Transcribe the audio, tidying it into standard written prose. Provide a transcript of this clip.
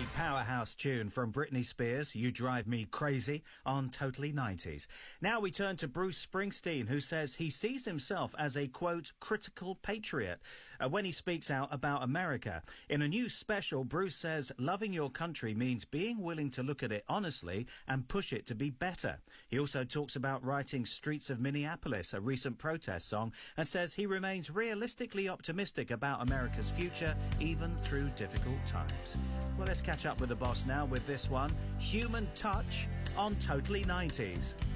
Powerhouse tune from Britney Spears, You Drive Me Crazy, on Totally 90s. Now we turn to Bruce Springsteen, who says he sees himself as a, quote, critical patriot when he speaks out about America. In a new special, Bruce says loving your country means being willing to look at it honestly and push it to be better. He also talks about writing Streets of Minneapolis, a recent protest song, and says he remains realistically optimistic about America's future, even through difficult times. Well, let's catch up with the boss now with this one, Human Touch, on Totally 90s.